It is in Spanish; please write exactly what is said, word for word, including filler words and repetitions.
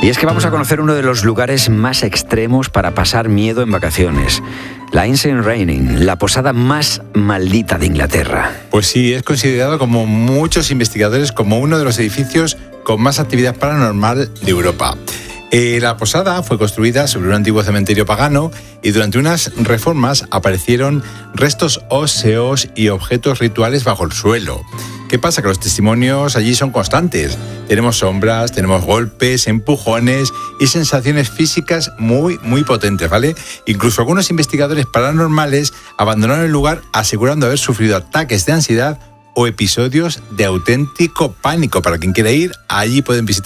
Y es que vamos a conocer uno de los lugares más extremos para pasar miedo en vacaciones. La Insane Raining, la posada más maldita de Inglaterra. Pues sí, es considerado como muchos investigadores como uno de los edificios con más actividad paranormal de Europa. Eh, la posada fue construida sobre un antiguo cementerio pagano y durante unas reformas aparecieron restos óseos y objetos rituales bajo el suelo. ¿Qué pasa? Que los testimonios allí son constantes. Tenemos sombras, tenemos golpes, empujones y sensaciones físicas muy, muy potentes, ¿vale? Incluso algunos investigadores paranormales abandonaron el lugar asegurando haber sufrido ataques de ansiedad o episodios de auténtico pánico. Para quien quiera ir, allí pueden visitar